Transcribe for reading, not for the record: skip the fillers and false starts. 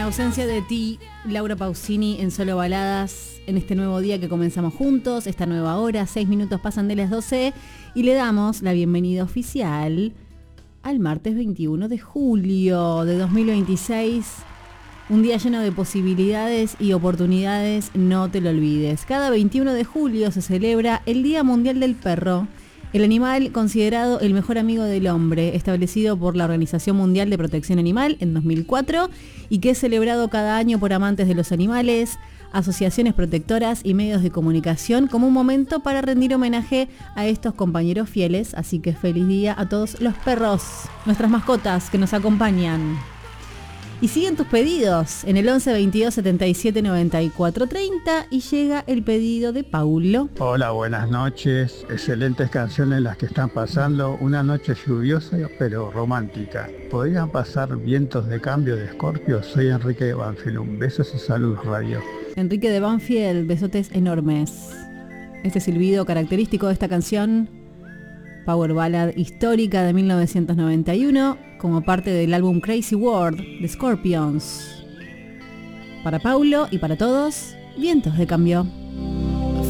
ausencia de ti, Laura Pausini en Solo Baladas, en este nuevo día que comenzamos juntos, esta nueva hora, 6 minutos pasan de las 12 y le damos la bienvenida oficial al martes 21 de julio de 2026. Un día lleno de posibilidades y oportunidades, no te lo olvides. Cada 21 de julio se celebra el Día Mundial del Perro, el animal considerado el mejor amigo del hombre, establecido por la Organización Mundial de Protección Animal en 2004 y que es celebrado cada año por amantes de los animales, asociaciones protectoras y medios de comunicación como un momento para rendir homenaje a estos compañeros fieles. Así que feliz día a todos los perros, nuestras mascotas que nos acompañan. Y siguen tus pedidos en el 11 22 77 94 30 y llega el pedido de Paulo. Hola, buenas noches. Excelentes canciones las que están pasando. Una noche lluviosa pero romántica. ¿Podrían pasar Vientos de Cambio de Scorpio? Soy Enrique de Banfield. Besos y saludos, radio. Enrique de Banfield, besotes enormes. Este silbido característico de esta canción, Power Ballad histórica de 1991, como parte del álbum Crazy World de Scorpions. Para Paulo y para todos, Vientos de Cambio.